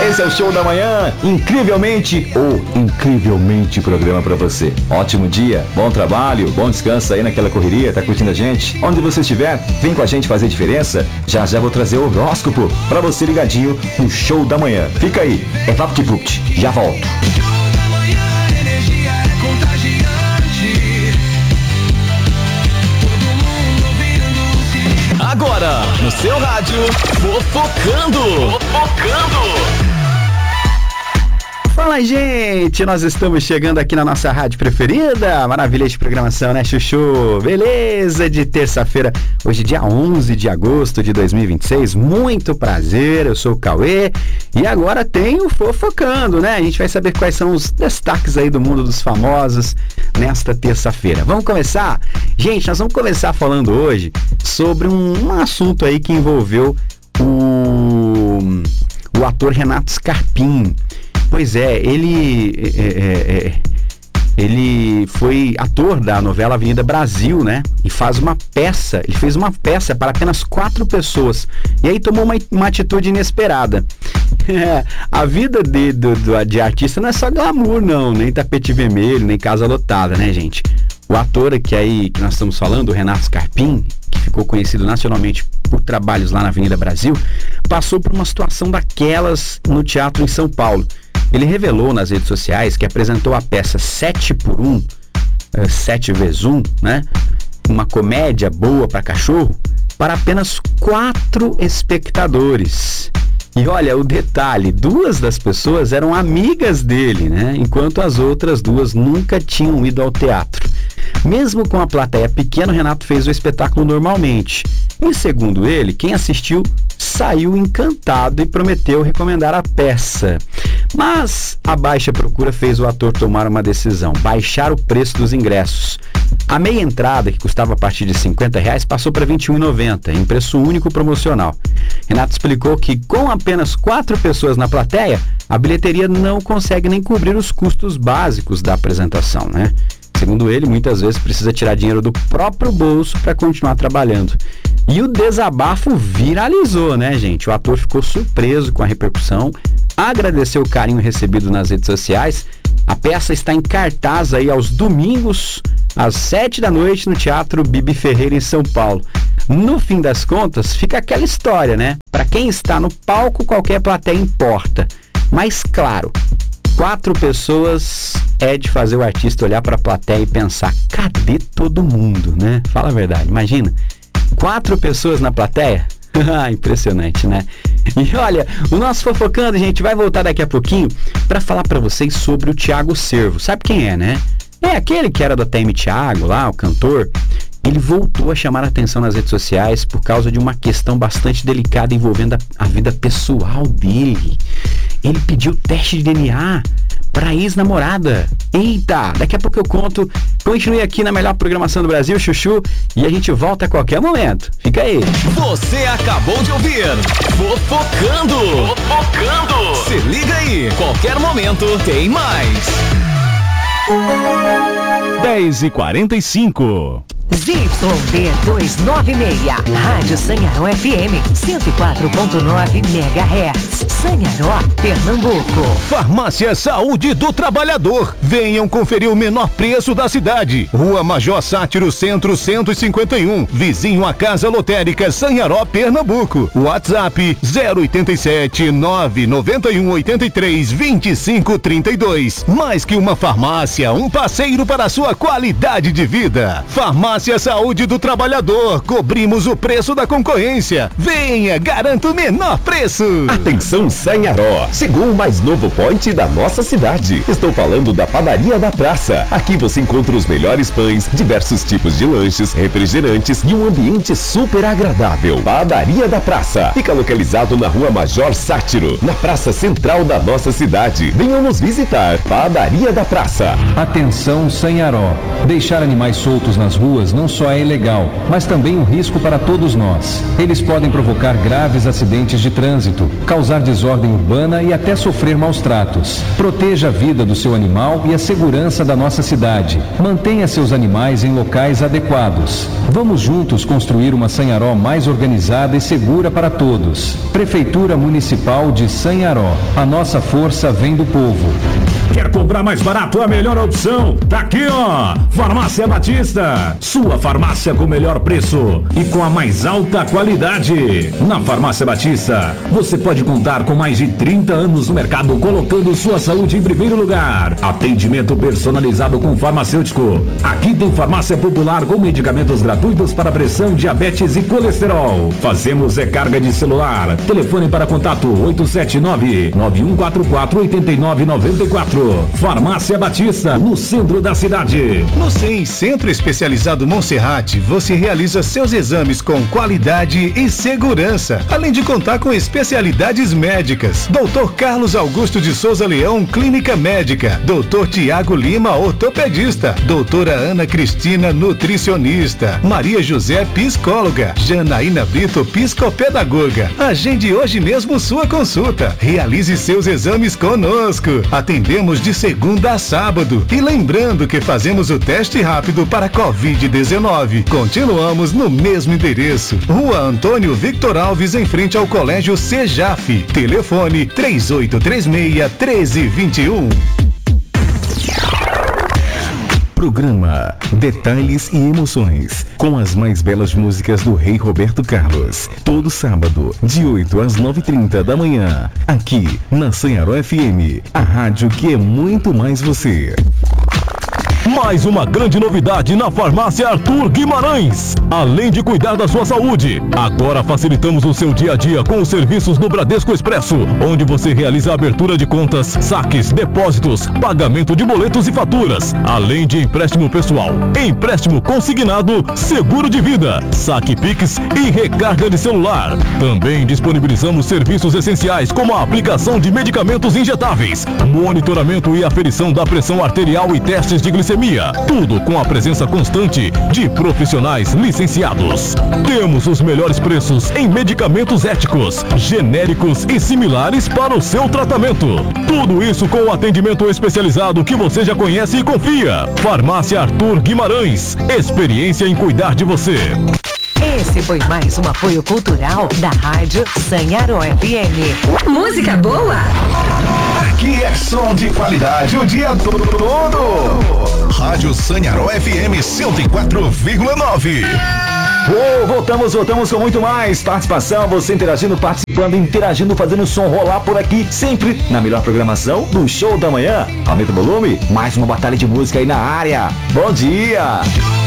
Esse é o Show da Manhã, incrivelmente programa pra você. Ótimo dia, bom trabalho, bom descanso aí naquela correria, tá curtindo a gente? Onde você estiver, vem com a gente fazer diferença. Já vou trazer o horóscopo pra você ligadinho no Show da Manhã. Fica aí, é VaptVupt, já volto. Agora, no seu rádio, Fofocando. Fala, gente! Nós estamos chegando aqui na nossa rádio preferida. Maravilha de programação, né, Chuchu? Beleza de terça-feira, hoje dia 11 de agosto de 2026. Muito prazer, eu sou o Cauê e agora tem o Fofocando, né? A gente vai saber quais são os destaques aí do mundo dos famosos nesta terça-feira. Vamos começar? Gente, nós vamos começar falando hoje sobre um assunto aí que envolveu o ator Renato Scarpim. Pois é, ele foi ator da novela Avenida Brasil, né? E ele fez uma peça para apenas 4 pessoas. E aí tomou uma atitude inesperada. A vida de artista não é só glamour, não, nem tapete vermelho, nem casa lotada, né, gente? O ator que nós estamos falando, o Renato Scarpim, que ficou conhecido nacionalmente por trabalhos lá na Avenida Brasil, passou por uma situação daquelas no teatro em São Paulo. Ele revelou nas redes sociais que apresentou a peça 7x1, 7x1, né? Uma comédia boa para cachorro, para apenas 4 espectadores. E olha, o detalhe, 2 das pessoas eram amigas dele, né? Enquanto as outras 2 nunca tinham ido ao teatro. Mesmo com a plateia pequena, o Renato fez o espetáculo normalmente. E segundo ele, quem assistiu saiu encantado e prometeu recomendar a peça. Mas a baixa procura fez o ator tomar uma decisão, baixar o preço dos ingressos. A meia entrada, que custava a partir de R$50, passou para R$ 21,90, em preço único promocional. Renato explicou que com apenas 4 pessoas na plateia, a bilheteria não consegue nem cobrir os custos básicos da apresentação, né? Segundo ele, muitas vezes precisa tirar dinheiro do próprio bolso para continuar trabalhando. E o desabafo viralizou, né, gente? O ator ficou surpreso com a repercussão, agradeceu o carinho recebido nas redes sociais. A peça está em cartaz aí aos domingos, às 7 da noite, no Teatro Bibi Ferreira, em São Paulo. No fim das contas, fica aquela história, né? Para quem está no palco, qualquer plateia importa. Mas, claro, 4 pessoas é de fazer o artista olhar para a plateia e pensar, cadê todo mundo, né? Fala a verdade, imagina, 4 pessoas na plateia? Impressionante, né? E olha, o nosso Fofocando, gente, vai voltar daqui a pouquinho para falar para vocês sobre o Thiago Servo. Sabe quem é, né? É aquele que era do TM Thiago lá, o cantor. Ele voltou a chamar a atenção nas redes sociais por causa de uma questão bastante delicada envolvendo a vida pessoal dele. Ele pediu teste de DNA para ex-namorada. Eita, daqui a pouco eu conto. Continue aqui na melhor programação do Brasil, Chuchu, e a gente volta a qualquer momento. Fica aí. Você acabou de ouvir Fofocando. Se liga aí, qualquer momento tem mais. 10h45. ZYD 296, Rádio Sanharó FM, 104.9 MHz, Sanharó, Pernambuco. Farmácia Saúde do Trabalhador. Venham conferir o menor preço da cidade. Rua Major Sátiro, Centro 151, vizinho à Casa Lotérica Sanharó, Pernambuco. WhatsApp 087 991 83 25 32. Mais que uma farmácia, um parceiro para a sua qualidade de vida. Farmácia Saúde do Trabalhador, cobrimos o preço da concorrência. Venha, garanto o menor preço. Atenção, Sanharó, chegou o mais novo point da nossa cidade. Estou falando da Padaria da Praça. Aqui você encontra os melhores pães, diversos tipos de lanches, refrigerantes e um ambiente super agradável. Padaria da Praça fica localizado na Rua Major Sátiro, na praça central da nossa cidade. Venham nos visitar. Padaria da Praça. Atenção, Sanharó. Deixar animais soltos nas ruas não não só é ilegal, mas também um risco para todos nós. Eles podem provocar graves acidentes de trânsito, causar desordem urbana e até sofrer maus tratos. Proteja a vida do seu animal e a segurança da nossa cidade. Mantenha seus animais em locais adequados. Vamos juntos construir uma Sanharó mais organizada e segura para todos. Prefeitura Municipal de Sanharó. A nossa força vem do povo. Quer comprar mais barato? A melhor opção tá aqui, ó. Farmácia Batista. Sua farmácia com o melhor preço e com a mais alta qualidade. Na Farmácia Batista, você pode contar com mais de 30 anos no mercado, colocando sua saúde em primeiro lugar. Atendimento personalizado com farmacêutico. Aqui tem farmácia popular com medicamentos gratuitos para pressão, diabetes e colesterol. Fazemos recarga de celular. Telefone para contato 879-9144-8994. Farmácia Batista, no centro da cidade. No CEM Centro Especializado Monserrate, você realiza seus exames com qualidade e segurança, além de contar com especialidades médicas. Dr. Carlos Augusto de Souza Leão, Clínica Médica. Dr. Tiago Lima, ortopedista. Doutora Ana Cristina, nutricionista. Maria José, psicóloga. Janaína Brito, psicopedagoga. Agende hoje mesmo sua consulta. Realize seus exames conosco. Atendemos de segunda a sábado. E lembrando que fazemos o teste rápido para Covid-19. Continuamos no mesmo endereço. Rua Antônio Victor Alves, em frente ao Colégio Sejaf. Telefone 3836-1321. Programa Detalhes e Emoções, com as mais belas músicas do Rei Roberto Carlos. Todo sábado, de 8 às 9h30 da manhã, aqui na Sanharó FM, a rádio que é muito mais você. Mais uma grande novidade na Farmácia Arthur Guimarães. Além de cuidar da sua saúde, agora facilitamos o seu dia a dia com os serviços do Bradesco Expresso, onde você realiza a abertura de contas, saques, depósitos, pagamento de boletos e faturas, além de empréstimo pessoal, empréstimo consignado, seguro de vida, saque Pix e recarga de celular. Também disponibilizamos serviços essenciais como a aplicação de medicamentos injetáveis, monitoramento e aferição da pressão arterial e testes de glicemia. Tudo com a presença constante de profissionais licenciados. Temos os melhores preços em medicamentos éticos, genéricos e similares para o seu tratamento. Tudo isso com o atendimento especializado que você já conhece e confia. Farmácia Arthur Guimarães. Experiência em cuidar de você. Esse foi mais um apoio cultural da Rádio Sanharó FM. Música boa? Aqui é som de qualidade o dia todo. Rádio Sanharó FM 104,9. Voltamos com muito mais participação, você interagindo, participando, interagindo, fazendo o som rolar por aqui, sempre na melhor programação do Show da Manhã. Aumenta o volume, mais uma batalha de música aí na área. Bom dia!